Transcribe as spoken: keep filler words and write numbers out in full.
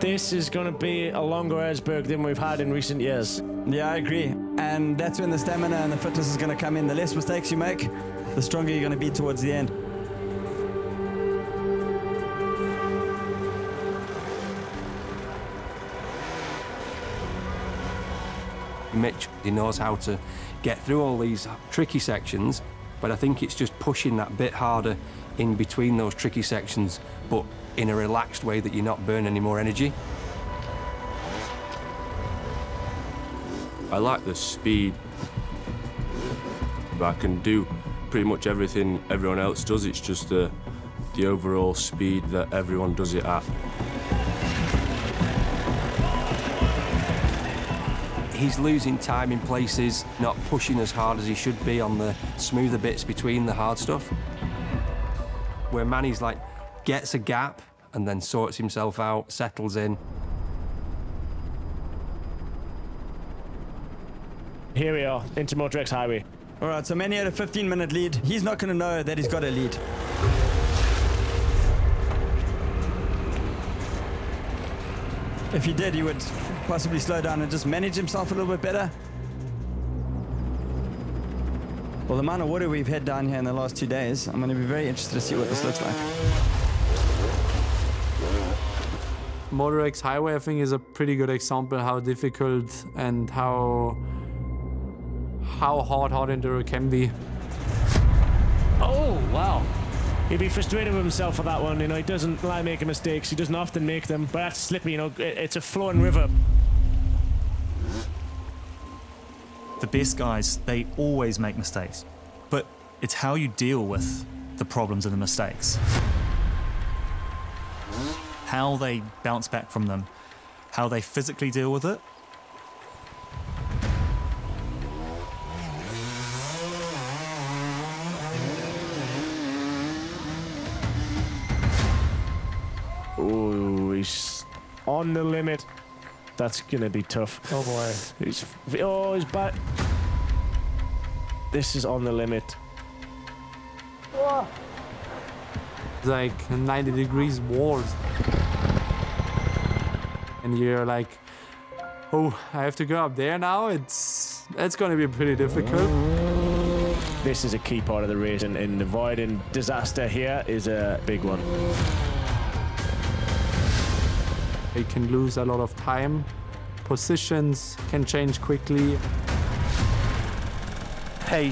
This is going to be a longer Erzberg than we've had in recent years. Yeah, I agree. And that's when the stamina and the fitness is going to come in. The less mistakes you make, the stronger you're going to be towards the end. Mitch, he knows how to get through all these tricky sections, but I think it's just pushing that bit harder in between those tricky sections, but in a relaxed way that you're not burning any more energy. I like the speed. I can do pretty much everything everyone else does. It's just the, the overall speed that everyone does it at. He's losing time in places, not pushing as hard as he should be on the smoother bits between the hard stuff. Where Manny's like, gets a gap and then sorts himself out, settles in. Here we are, into Motorex Highway. All right, so Manny had a fifteen minute lead. He's not going to know that he's got a lead. If he did, he would possibly slow down and just manage himself a little bit better. Well, the amount of water we've had down here in the last two days, I'm going to be very interested to see what this looks like. Motorex Highway, I think, is a pretty good example how difficult and how how hard hard enduro can be. Oh, wow. He'd be frustrated with himself for that one. You know, he doesn't like making mistakes. He doesn't often make them, but that's slippy, you know. It's a flowing river. The best guys, they always make mistakes, but it's how you deal with the problems and the mistakes. How they bounce back from them, how they physically deal with it. Oh, he's on the limit. That's gonna be tough. Oh boy. He's, oh, he's back. This is on the limit. It's like ninety degrees walls. And you're like, oh, I have to go up there now? It's, it's gonna be pretty difficult. This is a key part of the race, and, and avoiding disaster here is a big one. You can lose a lot of time. Positions can change quickly. Hey,